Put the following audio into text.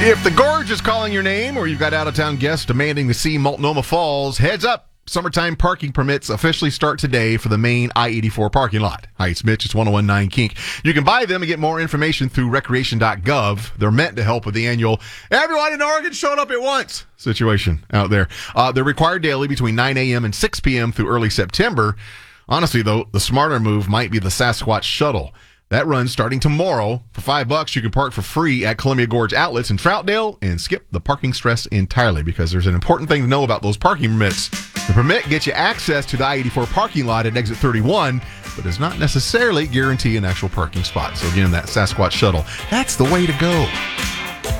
If the Gorge is calling your name or you've got out-of-town guests demanding to see Multnomah Falls, heads up. Summertime parking permits officially start today for the main I-84 parking lot. Hi, it's Mitch. It's 1019 Kink. You can buy them and get more information through recreation.gov. They're meant to help with the annual everyone in Oregon showed up at once situation out there. They're required daily between 9 a.m. and 6 p.m. through early September. Honestly, though, the smarter move might be the Sasquatch Shuttle. That runs starting tomorrow. For $5, you can park for free at Columbia Gorge outlets in Troutdale and skip the parking stress entirely, because there's an important thing to know about those parking permits. The permit gets you access to the I-84 parking lot at exit 31, but does not necessarily guarantee an actual parking spot. So again, that Sasquatch Shuttle, that's the way to go.